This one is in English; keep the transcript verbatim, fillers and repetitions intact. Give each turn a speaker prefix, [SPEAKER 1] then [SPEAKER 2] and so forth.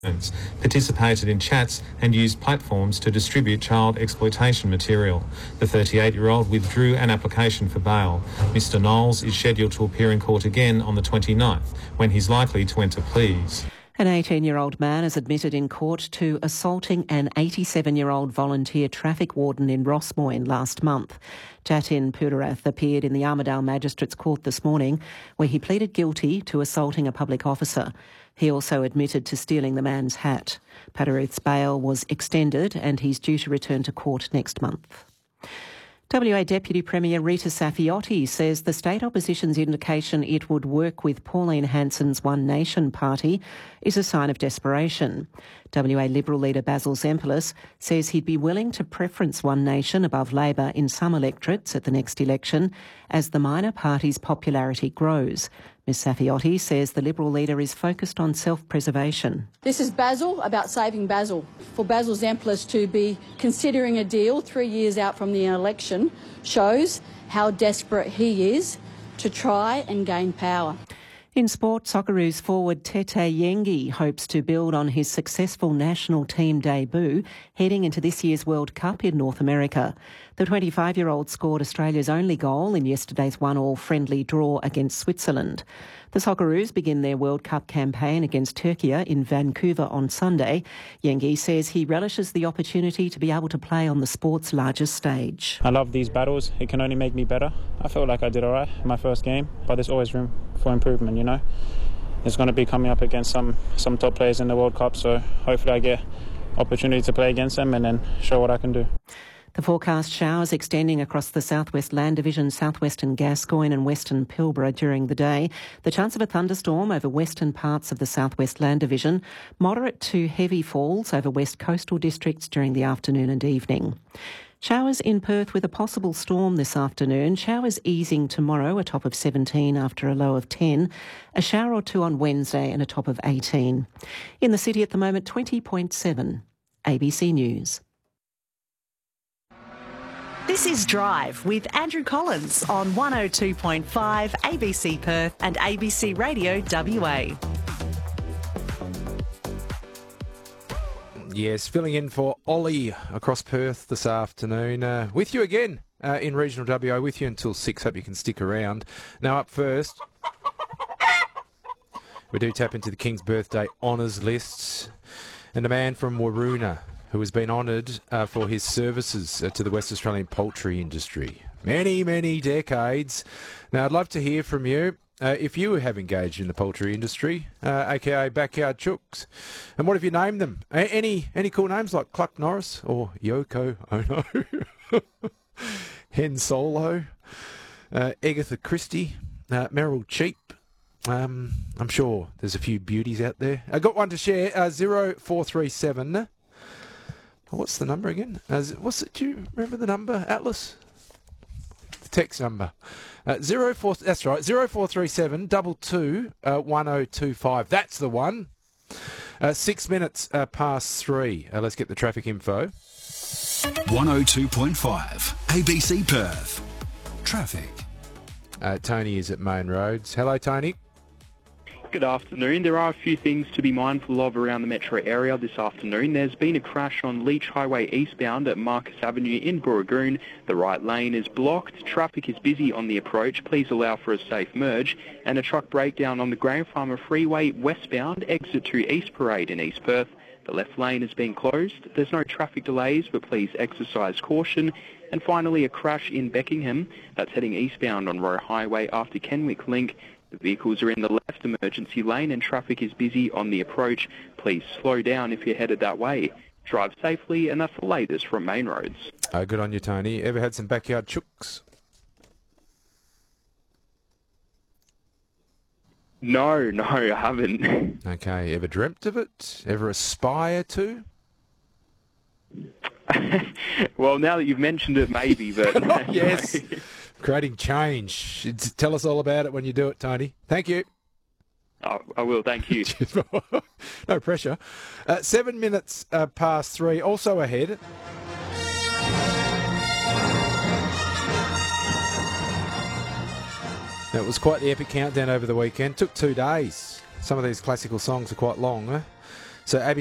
[SPEAKER 1] participated in chats and used platforms to distribute child exploitation material. The thirty-eight-year-old withdrew an application for bail. Mister Knowles is scheduled to appear in court again on the twenty-ninth, when he's likely to enter pleas.
[SPEAKER 2] An eighteen-year-old man is admitted in court to assaulting an eighty-seven-year-old volunteer traffic warden in Rossmoyne last month. Jatin Pudarath appeared in the Armidale Magistrates Court this morning, where he pleaded guilty to assaulting a public officer. He also admitted to stealing the man's hat. Pudarath's bail was extended and he's due to return to court next month. W A Deputy Premier Rita Saffioti says the state opposition's indication it would work with Pauline Hanson's One Nation party is a sign of desperation. W A Liberal leader Basil Zempilas says he'd be willing to preference One Nation above Labor in some electorates at the next election as the minor party's popularity grows. Ms Saffioti says the Liberal leader is focused on self-preservation.
[SPEAKER 3] This is Basil about saving Basil. For Basil Zempilas to be considering a deal three years out from the election shows how desperate he is to try and gain power.
[SPEAKER 2] In sport, Socceroos forward Tete Yengi hopes to build on his successful national team debut heading into this year's World Cup in North America. The twenty-five-year-old scored Australia's only goal in yesterday's one-all friendly draw against Switzerland. The Socceroos begin their World Cup campaign against Turkey in Vancouver on Sunday. Yengi says he relishes the opportunity to be able to play on the sport's largest stage.
[SPEAKER 4] I love these battles. It can only make me better. I feel like I did all right in my first game, but there's always room for improvement, you know. It's going to be coming up against some, some top players in the World Cup, so hopefully I get opportunity to play against them and then show what I can do.
[SPEAKER 2] The forecast showers extending across the southwest Land Division, southwestern Gascoyne and western Pilbara during the day. The chance of a thunderstorm over western parts of the southwest Land Division. Moderate to heavy falls over west coastal districts during the afternoon and evening. Showers in Perth with a possible storm this afternoon. Showers easing tomorrow, a top of seventeen after a low of ten. A shower or two on Wednesday and a top of eighteen. In the city at the moment, twenty point seven. A B C News.
[SPEAKER 5] This is Drive with Andrew Collins on one oh two point five A B C Perth and A B C Radio W A.
[SPEAKER 6] Yes, filling in for Ollie across Perth this afternoon. Uh, with you again uh, in regional W A, with you until six. Hope you can stick around. Now up first, we do tap into the King's Birthday honours lists. And a man from Waroona who has been honoured uh, for his services uh, to the West Australian poultry industry. Many, many decades. Now, I'd love to hear from you uh, if you have engaged in the poultry industry, uh, aka Backyard Chooks. And what have you named them? A- any any cool names like Cluck Norris or Yoko Ono? Hen Solo? Uh, Agatha Christie? Uh, Meryl Cheap? Um, I'm sure there's a few beauties out there. I got one to share. Uh, zero four three seven. What's the number again? Uh, what's it? Do you remember the number, Atlas? The text number. Uh, zero four. That's right. Zero four three seven double two uh, one zero two five. That's the one. Uh, six minutes uh, past three. Uh, let's get the traffic info.
[SPEAKER 7] one oh two point five A B C Perth. Traffic.
[SPEAKER 6] Uh, Tony is at Main Roads. Hello, Tony.
[SPEAKER 8] Good afternoon. There are a few things to be mindful of around the metro area this afternoon. There's been a crash on Leach Highway eastbound at Marcus Avenue in Booragoon. The right lane is blocked. Traffic is busy on the approach. Please allow for a safe merge. And a truck breakdown on the Graham Farmer Freeway westbound, exit to East Parade in East Perth. The left lane has been closed. There's no traffic delays, but please exercise caution. And finally, a crash in Beckingham. That's heading eastbound on Roe Highway after Kenwick Link. The vehicles are in the left emergency lane and traffic is busy on the approach. Please slow down if you're headed that way. Drive safely, and that's the latest from Main Roads.
[SPEAKER 6] Uh, good on you, Tony. Ever had some backyard chooks?
[SPEAKER 8] No, no, I haven't.
[SPEAKER 6] Okay. Ever dreamt of it? Ever aspire to?
[SPEAKER 8] Well, now that you've mentioned it, maybe, but...
[SPEAKER 6] oh, yes. Creating change. It's, tell us all about it when you do it, Tony. Thank you.
[SPEAKER 8] Oh, I will, thank you.
[SPEAKER 6] No pressure. Uh, seven minutes uh, past three. Also ahead. Now, it was quite the epic countdown over the weekend. Took two days. Some of these classical songs are quite long, huh? So A B